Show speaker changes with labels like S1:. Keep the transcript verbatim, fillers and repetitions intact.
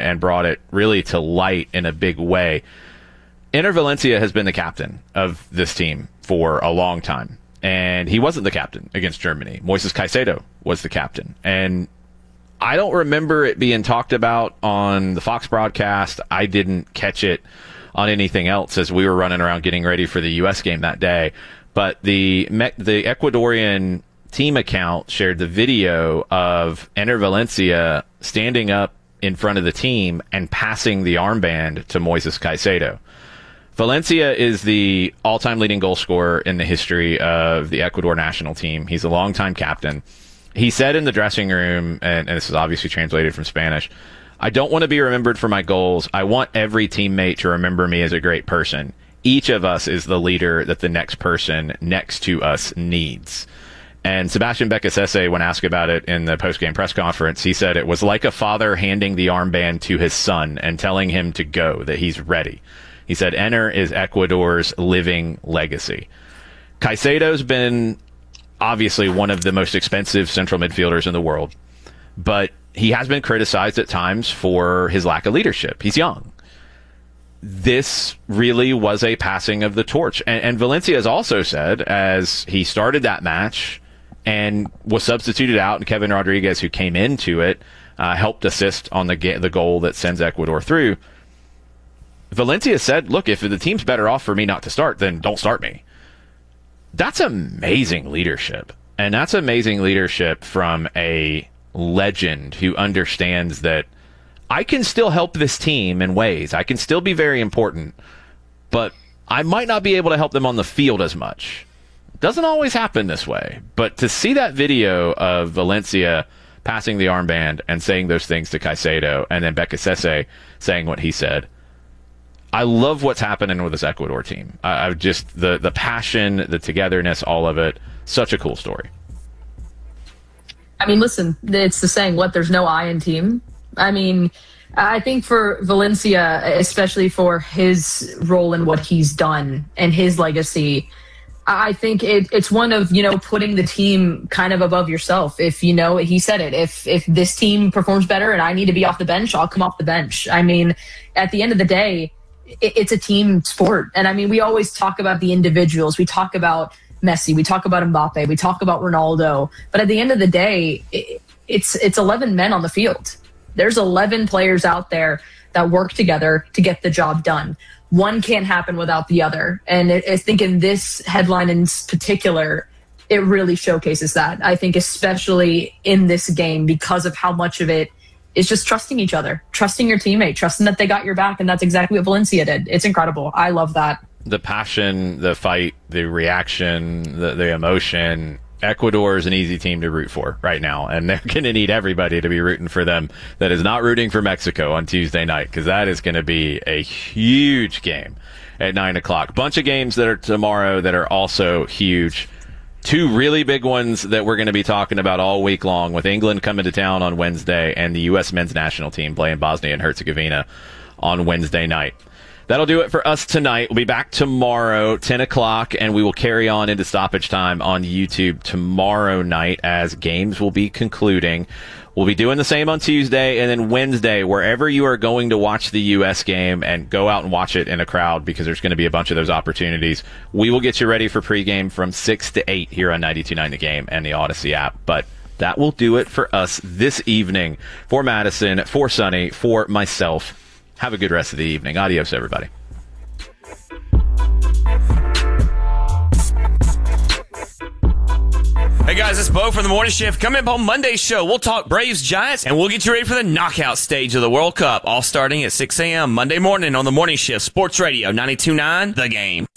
S1: and brought it really to light in a big way. Enner Valencia has been the captain of this team for a long time, and he wasn't the captain against Germany. Moises Caicedo was the captain, and I don't remember it being talked about on the Fox broadcast. I didn't catch it on anything else as we were running around getting ready for the U S game that day. But the the Ecuadorian team account shared the video of Enner Valencia standing up in front of the team and passing the armband to Moises Caicedo. Valencia is the all-time leading goal scorer in the history of the Ecuador national team. He's a longtime captain. He said in the dressing room, and, and this is obviously translated from Spanish, "I don't want to be remembered for my goals. I want every teammate to remember me as a great person. Each of us is the leader that the next person next to us needs." And Sebastian Becasese, when asked about it in the post-game press conference, he said it was like a father handing the armband to his son and telling him to go, that he's ready. He said Enner is Ecuador's living legacy. Caicedo's been obviously one of the most expensive central midfielders in the world, but he has been criticized at times for his lack of leadership. He's young. This really was a passing of the torch. And, and Valencia has also said, as he started that match and was substituted out, and Kevin Rodriguez, who came into it, uh, helped assist on the, ga- the goal that sends Ecuador through. Valencia said, look, if the team's better off for me not to start, then don't start me. That's amazing leadership. And that's amazing leadership from a legend who understands that I can still help this team in ways. I can still be very important, but I might not be able to help them on the field as much. Doesn't always happen this way. But to see that video of Valencia passing the armband and saying those things to Caicedo, and then Becasese saying what he said, I love what's happening with this Ecuador team. I, I've just, the, the passion, the togetherness, all of it, such a cool story.
S2: I mean, listen, it's the saying, what, there's no I in team. I mean, I think for Valencia, especially for his role in what he's done and his legacy, I think it, it's one of, you know, putting the team kind of above yourself. If, you know, he said it, if if this team performs better and I need to be off the bench, I'll come off the bench. I mean, at the end of the day, it, it's a team sport. And I mean, we always talk about the individuals. We talk about Messi. We talk about Mbappe. We talk about Ronaldo. But at the end of the day, it, it's it's eleven men on the field. There's eleven players out there that work together to get the job done. One can't happen without the other. And I think in this headline in particular, it really showcases that. I think especially in this game, because of how much of it is just trusting each other, trusting your teammate, trusting that they got your back. And that's exactly what Valencia did. It's incredible. I love that.
S1: The passion, the fight, the reaction, the, the emotion. Ecuador is an easy team to root for right now, and they're going to need everybody to be rooting for them that is not rooting for Mexico on Tuesday night, because that is going to be a huge game at nine o'clock. Bunch of games that are tomorrow that are also huge. Two really big ones that we're going to be talking about all week long, with England coming to town on Wednesday and the U S men's national team playing Bosnia and Herzegovina on Wednesday night. That'll do it for us tonight. We'll be back tomorrow, ten o'clock, and we will carry on into stoppage time on YouTube tomorrow night as games will be concluding. We'll be doing the same on Tuesday, and then Wednesday, wherever you are going to watch the U S game, and go out and watch it in a crowd, because there's going to be a bunch of those opportunities. We will get you ready for pregame from six to eight here on ninety-two point nine The Game and the Odyssey app. But that will do it for us this evening. For Madison, for Sonny, for myself, have a good rest of the evening. Adios, everybody.
S3: Hey guys, it's Bo from the Morning Shift. Coming up on Monday's show, we'll talk Braves Giants, and we'll get you ready for the knockout stage of the World Cup, all starting at six a.m. Monday morning on the Morning Shift, Sports Radio ninety-two point nine The Game.